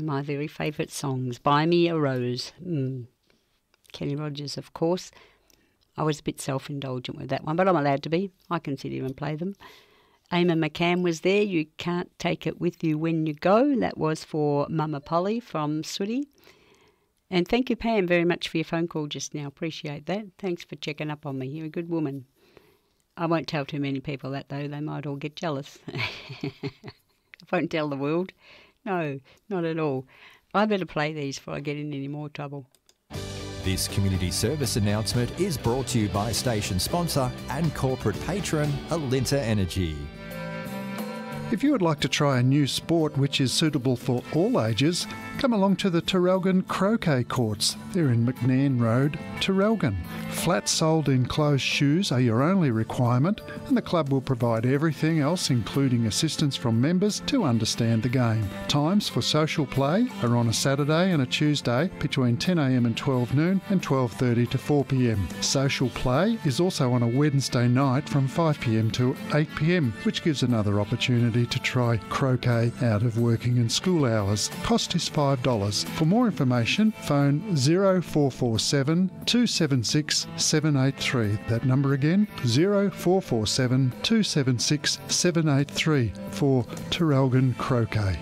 of my very favourite songs. Buy Me a Rose. Kenny Rogers, of course. I was a bit self-indulgent with that one, but I'm allowed to be. I can sit here and play them. Eamon McCann was there. You Can't Take It With You When You Go. That was for Mama Polly from Sooty. And thank you, Pam, very much for your phone call just now. Appreciate that. Thanks for checking up on me. You're a good woman. I won't tell too many people that, though. They might all get jealous. I won't tell the world. No, not at all. I better play these before I get in any more trouble. This community service announcement is brought to you by station sponsor and corporate patron Alinta Energy. If you would like to try a new sport which is suitable for all ages, come along to the Terrelgan Croquet Courts. They're in McNairn Road, Terrelgan. Flat-soled enclosed shoes are your only requirement, and the club will provide everything else, including assistance from members, to understand the game. Times for social play are on a Saturday and a Tuesday between 10 a.m. and 12 noon and 12:30 to 4 p.m. Social play is also on a Wednesday night from 5 p.m. to 8 p.m, which gives another opportunity to try croquet out of working and school hours. Cost is $5. For more information, phone 0447 276 783. That number again, 0447 276 783 for Terrelgan Croquet.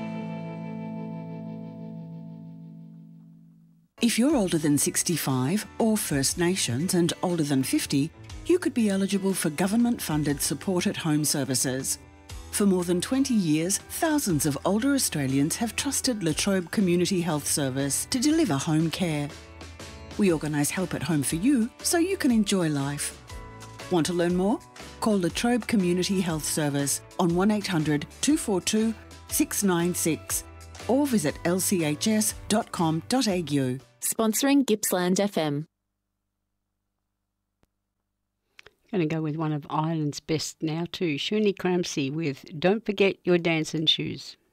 If you're older than 65 or First Nations and older than 50, you could be eligible for government-funded support at home services. For more than 20 years, thousands of older Australians have trusted La Trobe Community Health Service to deliver home care. We organise help at home for you so you can enjoy life. Want to learn more? Call La Trobe Community Health Service on 1800 242 696 or visit lchs.com.au. Sponsoring Gippsland FM. Going to go with one of Ireland's best now too, Shuni Cramsey with Don't Forget Your Dancing Shoes.